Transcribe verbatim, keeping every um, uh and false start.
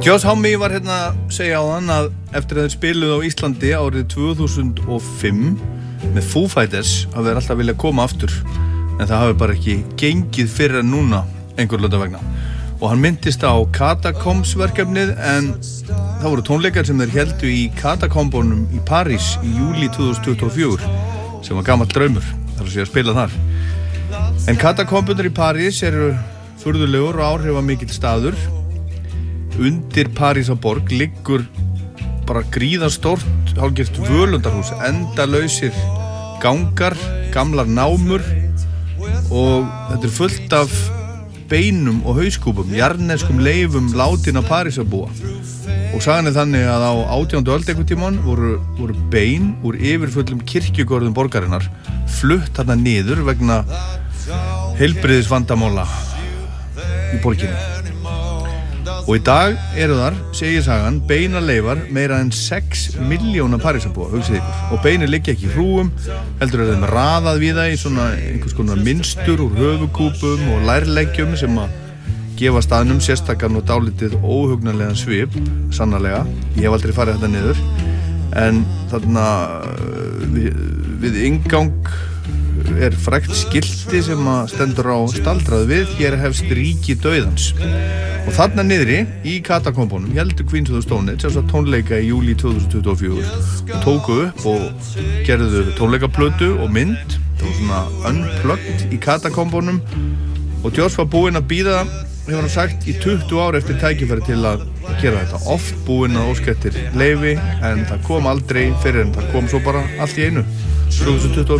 Josh Homme var hérna að segja á þann að eftir að þeir spiluðu á Íslandi árið tvö þúsund og fimm með Foo Fighters að þeir alltaf vilja koma aftur en það hafi bara ekki gengið fyrir en núna einhver hluta vegna og hann myndist á Catacombs verkefnið en það voru tónleikar sem þeir héldu í Catacombunum í París í júlí tvö þúsund tuttugu og fjögur sem var gamall draumur þar að sé að spila þar en Catacombunir í París eru furðulegur og áhrifamikill staður. Undir Parísarborg liggur bara gríðarstórt hálfgert völundarhús, endalausir gangar, gamlar námur og þetta er fullt af beinum og hauskúpum, jarðneskum leifum látinna Parísarbúa og sagan er þannig að á átjándu öld einhvern tímann voru, voru bein úr yfirfullum kirkjugörðum borgarinnar flutt þarna niður vegna heilbrigðisvandamála í borginni. Og í dag eru þar, segir sagan, beinaleifar meira en sex milljóna Parísarbúa, hugsið ykkur. Og beinir liggja ekki í hrúum, heldur er þeim raðað við það í svona einhvers konar mynstur úr höfukúpum og lærleggjum sem að gefa staðnum sérstakann og dálítið óhugnanlegan svip, sannarlega. Ég hef aldrei farið þetta niður. En þarna við, við inngang er frægt skilti sem að stendur á staldrað við, hér hefst ríki dauðans. Og þarna niðri í Catacombunum héldu Queens of the Stone Age þess að tónleika í júlí tvö þúsund tuttugu og fjögur og tóku upp og gerðu tónleikaplötu og mynd það var svona unplugged í Catacombunum og Josh var búinn að bíða hefur hann sagt í tuttugu ár eftir tækifæri til að gera þetta oft búinn að óska eftir leyfi en það kom aldrei fyrir en það kom svo bara allt í einu tvö þúsund tuttugu og